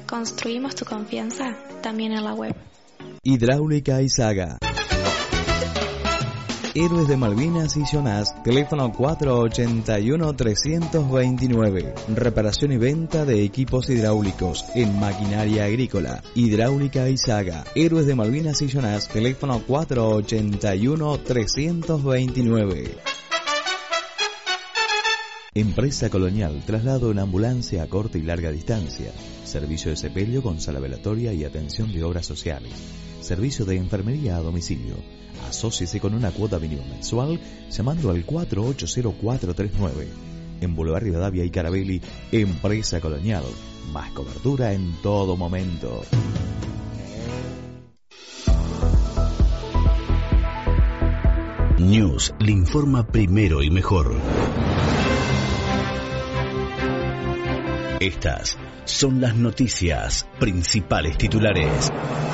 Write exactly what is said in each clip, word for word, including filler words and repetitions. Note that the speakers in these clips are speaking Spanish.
Construimos tu confianza también en la web. Hidráulica Izaga. Héroes de Malvinas y Jonás, teléfono cuatro ochenta y uno, trescientos veintinueve. Reparación y venta de equipos hidráulicos en maquinaria agrícola. Hidráulica Izaga. Héroes de Malvinas y Jonás, teléfono cuatro ochenta y uno, trescientos veintinueve. Empresa Colonial, traslado en ambulancia a corta y larga distancia. Servicio de sepelio con sala velatoria y atención de obras sociales. Servicio de enfermería a domicilio. Asóciese con una cuota mínima mensual llamando al cuatro ocho cero cuatro tres nueve. En Boulevard Rivadavia y Carabelli, Empresa Colonial. Más cobertura en todo momento. News le informa primero y mejor. Estas son las noticias, principales titulares.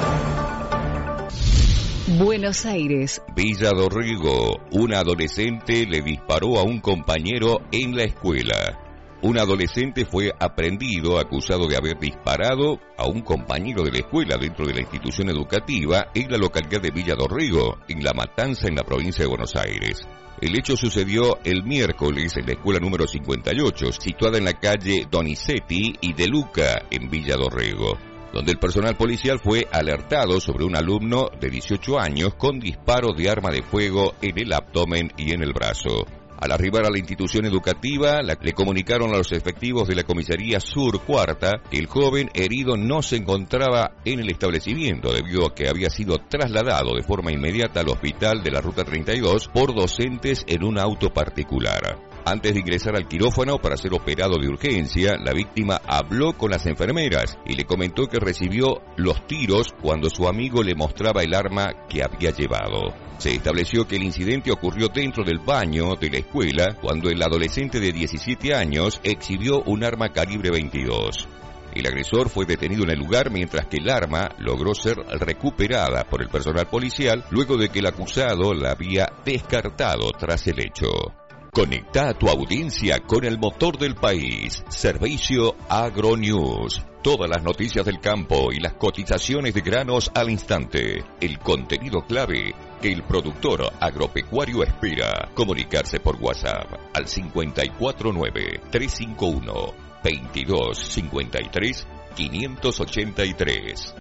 Buenos Aires. Villa Dorrego. Una adolescente le disparó a un compañero en la escuela. Un adolescente fue aprehendido acusado de haber disparado a un compañero de la escuela dentro de la institución educativa en la localidad de Villa Dorrego, en La Matanza, en la provincia de Buenos Aires. El hecho sucedió el miércoles en la escuela número cincuenta y ocho, situada en la calle Donizetti y De Luca, en Villa Dorrego, donde el personal policial fue alertado sobre un alumno de dieciocho años con disparos de arma de fuego en el abdomen y en el brazo. Al arribar a la institución educativa, la, le comunicaron a los efectivos de la Comisaría Sur Cuarta que el joven herido no se encontraba en el establecimiento debido a que había sido trasladado de forma inmediata al hospital de la Ruta treinta y dos por docentes en un auto particular. Antes de ingresar al quirófano para ser operado de urgencia, la víctima habló con las enfermeras y le comentó que recibió los tiros cuando su amigo le mostraba el arma que había llevado. Se estableció que el incidente ocurrió dentro del baño de la escuela cuando el adolescente de diecisiete años exhibió un arma calibre veintidós. El agresor fue detenido en el lugar mientras que el arma logró ser recuperada por el personal policial luego de que el acusado la había descartado tras el hecho. Conecta a tu audiencia con el motor del país. Servicio Agronews. Todas las noticias del campo y las cotizaciones de granos al instante. El contenido clave que el productor agropecuario espera. Comunicarse por WhatsApp al cinco cuatro nueve, tres cinco uno, veintidós cincuenta y tres, quinientos ochenta y tres.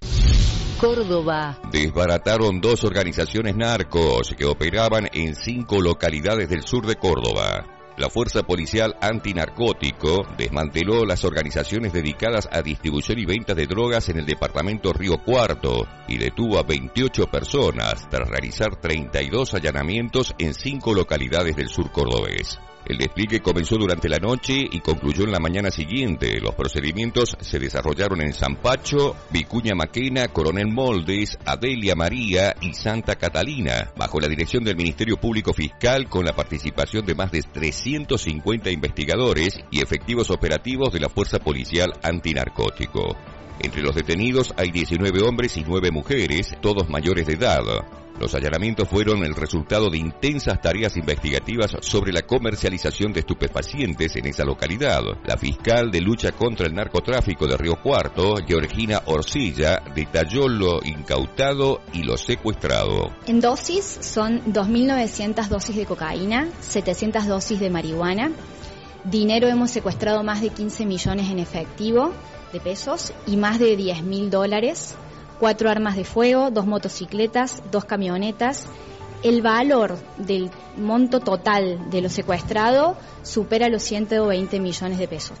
Córdoba. Desbarataron dos organizaciones narcos que operaban en cinco localidades del sur de Córdoba. La Fuerza Policial Antinarcótico desmanteló las organizaciones dedicadas a distribución y venta de drogas en el departamento Río Cuarto y detuvo a veintiocho personas tras realizar treinta y dos allanamientos en cinco localidades del sur cordobés. El despliegue comenzó durante la noche y concluyó en la mañana siguiente. Los procedimientos se desarrollaron en Zampacho, Vicuña Maquena, Coronel Moldes, Adelia María y Santa Catalina, bajo la dirección del Ministerio Público Fiscal, con la participación de más de trescientos cincuenta investigadores y efectivos operativos de la Fuerza Policial Antinarcótico. Entre los detenidos hay diecinueve hombres y nueve mujeres, todos mayores de edad. Los allanamientos fueron el resultado de intensas tareas investigativas sobre la comercialización de estupefacientes en esa localidad. La fiscal de lucha contra el narcotráfico de Río Cuarto, Georgina Orcilla, detalló lo incautado y lo secuestrado. En dosis son dos mil novecientas dosis de cocaína, setecientas dosis de marihuana. Dinero hemos secuestrado más de quince millones en efectivo de pesos y más de diez mil dólares. Cuatro armas de fuego, dos motocicletas, dos camionetas. El valor del monto total de lo secuestrado supera los ciento veinte millones de pesos.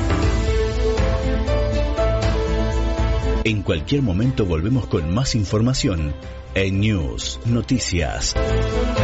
En cualquier momento volvemos con más información en News Noticias.